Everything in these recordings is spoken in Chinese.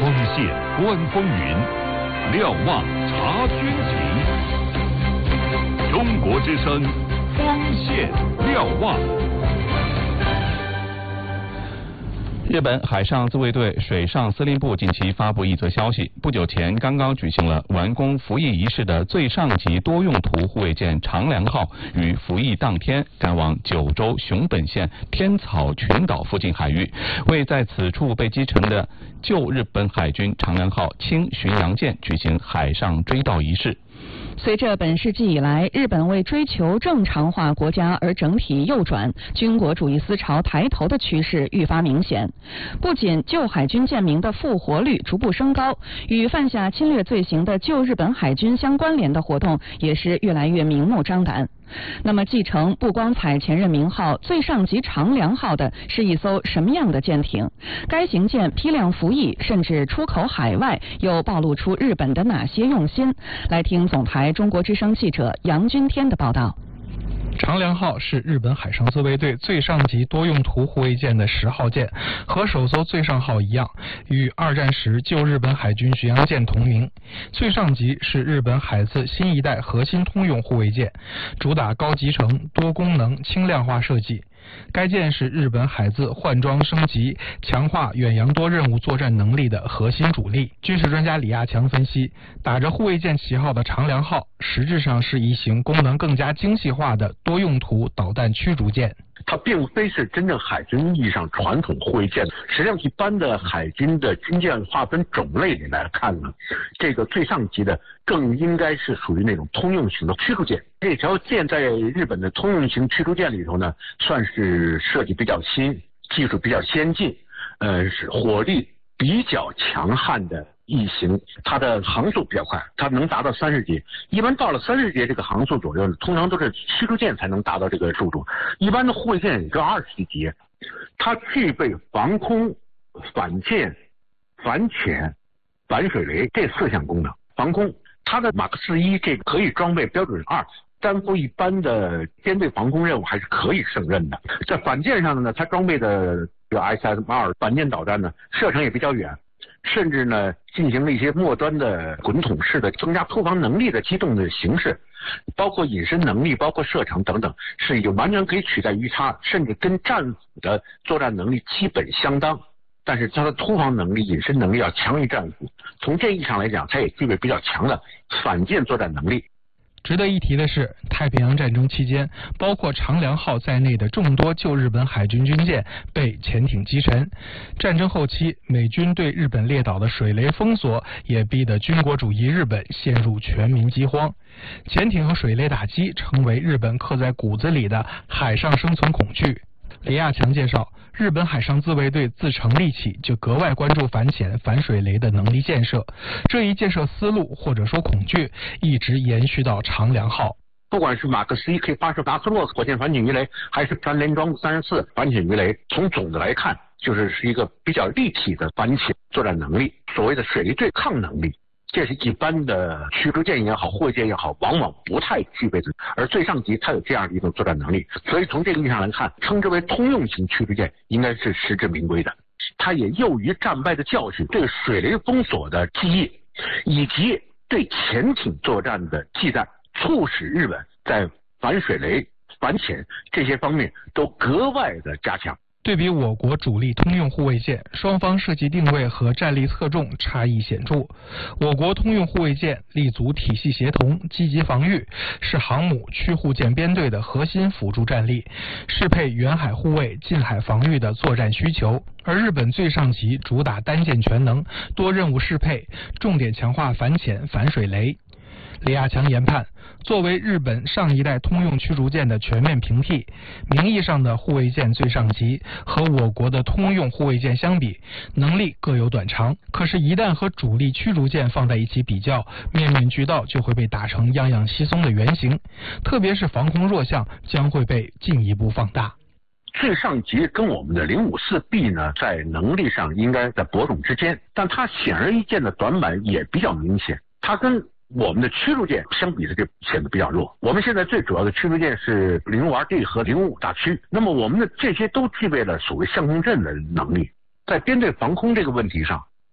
锋线观风云，瞭望察军情。中国之声，锋线瞭望。 日本海上自卫队水上司令部近期发布一则消息，不久前刚刚举行了完工服役仪式的最上级多用途护卫舰长良号于服役当天赶往九州熊本县天草群岛附近海域，为在此处被击沉的旧日本海军长良号轻巡洋舰举行海上追悼仪式。 随着本世纪以来日本为追求正常化国家而整体右转，军国主义思潮抬头的趋势愈发明显。不仅旧海军舰名的复活率逐步升高，与犯下侵略罪行的旧日本海军相关联的活动也是越来越明目张胆。那么继承不光彩前任名号最上级长良号的是一艘什么样的舰艇？该型舰批量服役甚至出口海外，又暴露出日本的哪些用心？来听总台中国之声记者杨君天的报道。 长良号是日本海上自卫队最上级多用途护卫舰的10号舰，和首艘最上号一样，与二战时旧日本海军巡洋舰同名。最上级是日本海自新一代核心通用护卫舰，主打高集成、多功能、轻量化设计。该舰是日本海自换装升级、强化远洋多任务作战能力的核心主力。军事专家李亚强分析，打着护卫舰旗号的长良号实质上是一型功能更加精细化的多用途导弹驱逐舰。 它并非是真正海军意义上传统护卫舰，实际上一般的海军的军舰划分种类里来看呢，这个最上级的更应该是属于那种通用型的驱逐舰。这条舰在日本的通用型驱逐舰里头呢，算是设计比较新、技术比较先进，是火力比较强悍的一型。它的航速比较快，它能达到30节。一般到了30节这个航速左右呢，通常都是驱逐舰才能达到这个速度，一般的护卫舰也就20几节。它具备防空、反舰、反潜、反水雷这4项功能。防空，它的马克思1这个可以装备标准2，担负一般的舰队防空任务还是可以胜任的。在反舰上呢，它装备的IS-2反舰导弹呢，射程也比较远，甚至呢进行了一些末端的滚筒式的增加突防能力的机动的形式，包括隐身能力，包括射程等等，是有完全可以取代于它，甚至跟战斧的作战能力基本相当。但是它的突防能力、隐身能力要强于战斧，从这意义上来讲，它也具备比较强的反舰作战能力。 值得一提的是，太平洋战争期间，包括长良号在内的众多旧日本海军军舰被潜艇击沉。战争后期，美军对日本列岛的水雷封锁也逼得军国主义日本陷入全民饥荒。潜艇和水雷打击成为日本刻在骨子里的海上生存恐惧。李亚强介绍，日本海上自卫队自成立起就格外关注反潜、反水雷的能力建设，这一建设思路或者说恐惧一直延续到长良号。 不管是马克思1可以发射达斯洛火箭反潜鱼雷，还是三联装34反潜鱼雷，从总的来看，就是一个比较立体的反潜作战能力，所谓的水雷对抗能力。这是一般的驱逐舰也好，护卫舰也好，往往不太具备的。而最上级它有这样的一种作战能力，所以从这个意义上来看，称之为通用型驱逐舰应该是实至名归的。它也囿于战败的教训，对水雷封锁的记忆，以及对潜艇作战的忌惮，促使日本在反水雷、反潜这些方面都格外的加强。 对比我国主力通用护卫舰，双方设计定位和战力侧重差异显著。我国通用护卫舰立足体系协同、积极防御，是航母驱护舰编队的核心辅助战力，适配远海护卫、近海防御的作战需求。而日本最上级主打单舰全能、多任务适配，重点强化反潜、反水雷。李亚强研判，作为日本上一代通用驱逐舰的全面平替，名义上的护卫舰最上级和我国的通用护卫舰相比，能力各有短长。可是，一旦和主力驱逐舰放在一起比较，面面俱到就会被打成样样稀松的原型，特别是防空弱项将会被进一步放大。 最上级跟我们的054B 呢，在能力上应该在伯仲之间，但它显而易见的短板也比较明显，它跟我们的驱逐舰相比的就显得比较弱。我们现在最主要的驱逐舰是052D 和055大驱，那么我们的这些都具备了所谓相控阵的能力。在编队防空这个问题上，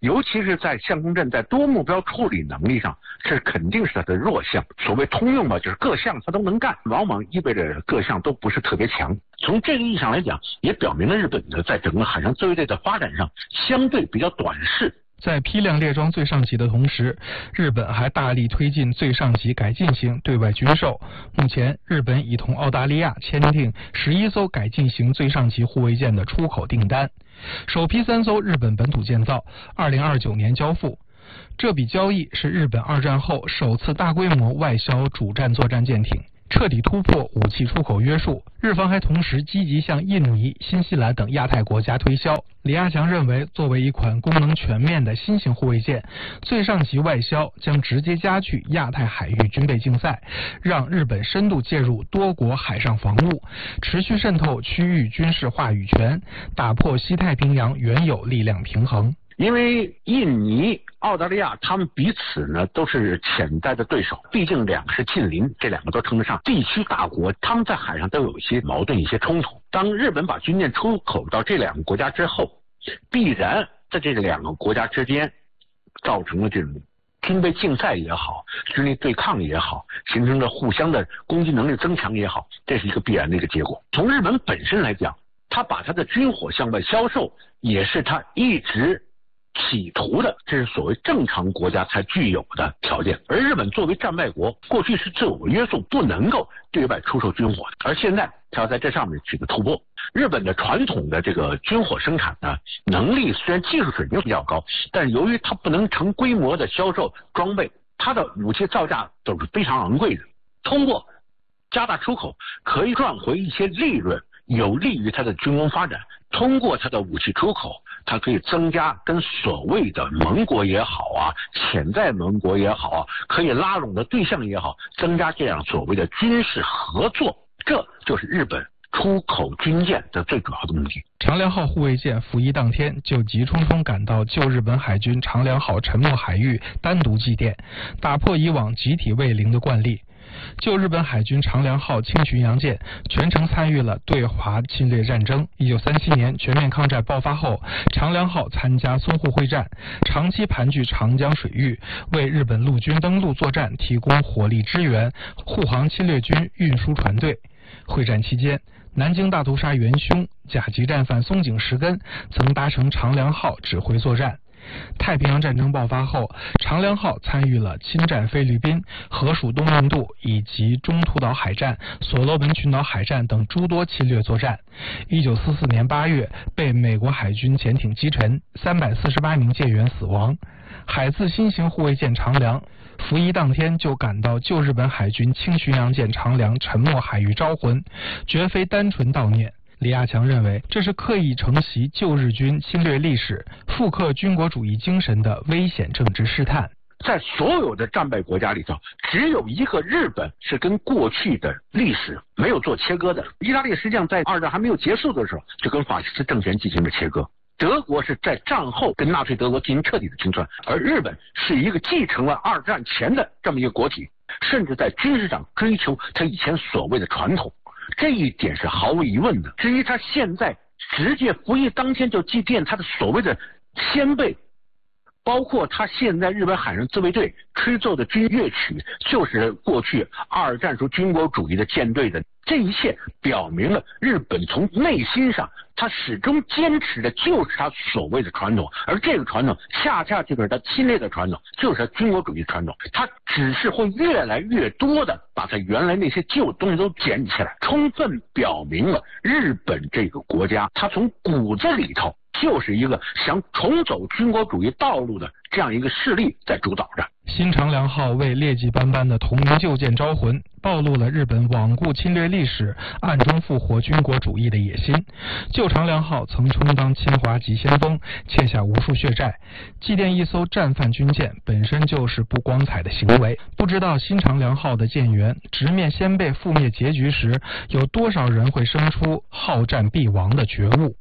尤其是在相控阵在多目标处理能力上，这肯定是它的弱项。所谓通用嘛，就是各项它都能干，往往意味着各项都不是特别强。从这个意义上来讲，也表明了日本的在整个海上自卫队的发展上相对比较短视。 在批量列装最上级的同时，日本还大力推进最上级改进型对外军售。目前，日本已同澳大利亚签订11艘改进型最上级护卫舰的出口订单，首批3艘日本本土建造，2029年交付。这笔交易是日本2战后首次大规模外销主战作战舰艇，彻底突破武器出口约束。日方还同时积极向印尼、新西兰等亚太国家推销。李亚强认为，作为一款功能全面的新型护卫舰，最上级外销将直接加剧亚太海域军备竞赛，让日本深度介入多国海上防务，持续渗透区域军事话语权，打破西太平洋原有力量平衡。 因为印尼、澳大利亚他们彼此呢都是潜在的对手，毕竟两个是近邻，这两个都称得上地区大国，他们在海上都有一些矛盾、一些冲突。当日本把军舰出口到这两个国家之后，必然在这两个国家之间造成了这种军备竞赛也好，军力对抗也好，形成了互相的攻击能力增强也好，这是一个必然的一个结果。从日本本身来讲，他把他的军火向外销售，也是他一直企图的，这是所谓正常国家才具有的条件。而日本作为战败国，过去是自我约束，不能够对外出售军火的，而现在它要在这上面取得突破。日本的传统的这个军火生产呢，能力虽然技术水平比较高，但是由于它不能成规模的销售装备，它的武器造价都是非常昂贵的。通过加大出口，可以赚回一些利润，有利于它的军工发展。通过它的武器出口，它可以增加跟所谓的盟国也好啊，潜在盟国也好啊，可以拉拢的对象也好，增加这样所谓的军事合作，这就是日本出口军舰的最主要的目的。 长良号护卫舰服役当天就急匆匆赶到旧日本海军长良号沉没海域单独祭奠，打破以往集体慰灵的惯例。旧日本海军长良号轻巡洋舰全程参与了对华侵略战争。1937年全面抗战爆发后，长良号参加淞沪会战，长期盘踞长江水域，为日本陆军登陆作战提供火力支援，护航侵略军运输船队。会战期间，南京大屠杀元凶甲级战犯松井石根曾搭乘长良号指挥作战。太平洋战争爆发后，长良号参与了侵占菲律宾、河属东印度以及中途岛海战、所罗门群岛海战等诸多侵略作战。1944年8月被美国海军潜艇击沉，348名舰员死亡。海自新型护卫舰长良服役当天就赶到旧日本海军轻巡洋舰长良沉没海域招魂，绝非单纯悼念。李亚强认为，这是刻意承袭旧日军侵略历史、复刻军国主义精神的危险政治试探。 在所有的战败国家里头，只有一个日本是跟过去的历史没有做切割的。意大利实际上在2战还没有结束的时候，就跟法西斯政权进行了切割。德国是在战后跟纳粹德国进行彻底的清算，而日本是一个继承了2战前的这么一个国体，甚至在军事上追求他以前所谓的传统。这一点是毫无疑问的。至于他现在直接服役当天就祭奠他的所谓的先辈，包括他现在日本海上自卫队吹奏的军乐曲，就是过去2战时军国主义的舰队的，这一切表明了日本从内心上他始终坚持的就是他所谓的传统，而这个传统恰恰就是他侵略的传统，就是他军国主义传统。他只是会越来越多的把他原来那些旧东西都捡起来，充分表明了日本这个国家他从骨子里头就是一个想重走军国主义道路的这样一个势力在主导着。 新长良号为劣迹斑斑的同名旧舰招魂，暴露了日本罔顾侵略历史、暗中复活军国主义的野心。旧长良号曾充当侵华急先锋，欠下无数血债。祭奠一艘战犯军舰本身就是不光彩的行为。不知道新长良号的舰员直面先辈覆灭结局时，有多少人会生出好战必亡的觉悟。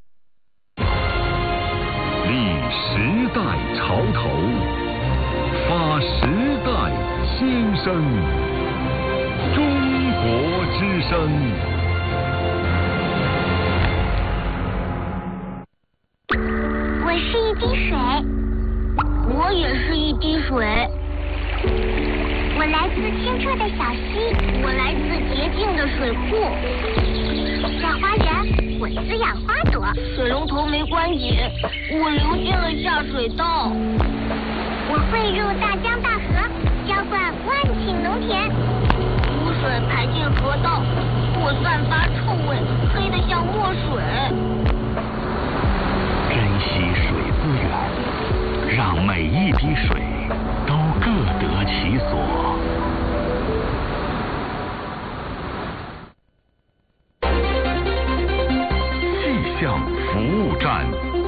立时代潮头，发时代新声。中国之声。 我是一滴水， 水。我来自清澈的小溪，我来自洁净的水库。在花园，我滋养花朵。水龙头没关紧，我流进了下水道。我汇入大江大河，浇灌万顷农田。污水排进河道，我散发臭味，黑得像墨水。 珍惜水资源，让每一滴水都各得其所。气象服务站。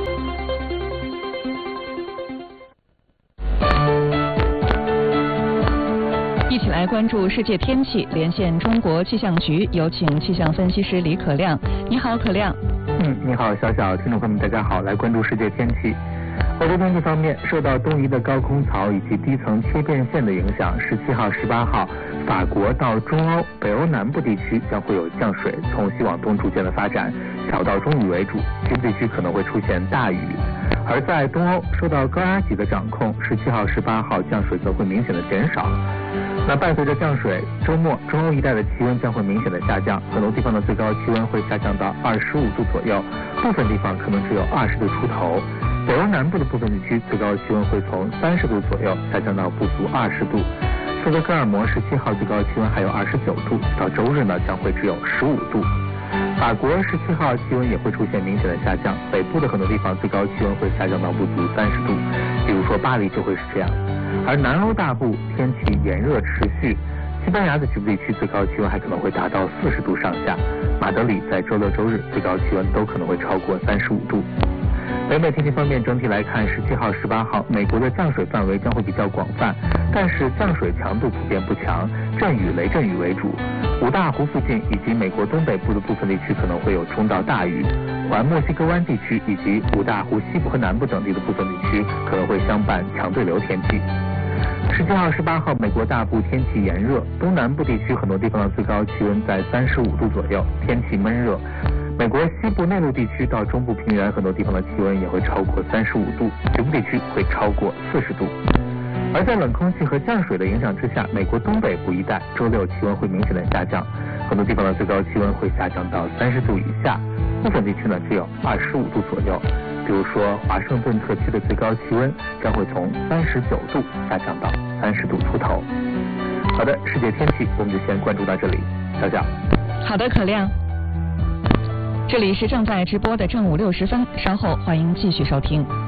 一起来关注世界天气，连线中国气象局，有请气象分析师李可亮。你好，可亮。 你好，小小，听众朋友们，大家好，来关注世界天气。欧洲天气方面，受到东移的高空槽以及低层切变线的影响，17号、18号，法国到中欧、北欧南部地区将会有降水，从西往东逐渐的发展，小到中雨为主，局部地区可能会出现大雨。而在东欧，受到高压脊的掌控，17号、18号降水则会明显的减少。那伴随着降水，周末中欧一带的气温将会明显的下降，很多地方的最高气温会下降到25度左右，部分地方可能只有20度出头。北欧南部的部分地区最高气温会从30度左右下降到不足20度。斯德哥尔摩17号最高气温还有29度，到周日呢将会只有15度。法国17号气温也会出现明显的下降，北部的很多地方最高气温会下降到不足30度，比如说巴黎就会是这样。而南欧大部天气炎热持续，西班牙的局部地区最高气温还可能会达到40度上下，马德里在周六周日最高气温都可能会超过35度。北美天气方面，整体来看，17号、18号，美国的降水范围将会比较广泛，但是降水强度普遍不强，阵雨、雷阵雨为主。五大湖附近以及美国东北部的部分地区可能会有中到大雨，环墨西哥湾地区以及五大湖西部和南部等地的部分地区可能会相伴强对流天气。17号、18号，美国大部天气炎热，东南部地区很多地方的最高气温在35度左右，天气闷热。美国西部内陆地区到中部平原很多地方的气温也会超过35度，局部地区会超过40度。而在冷空气和降水的影响之下，美国东北部一带周六气温会明显的下降，很多地方的最高气温会下降到30度以下，部分地区呢只有25度左右。比如说华盛顿特区的最高气温将会从39度下降到30度出头。好的，世界天气我们就先关注到这里，小小。 好的，可亮。这里是正在直播的正午60分，稍后欢迎继续收听。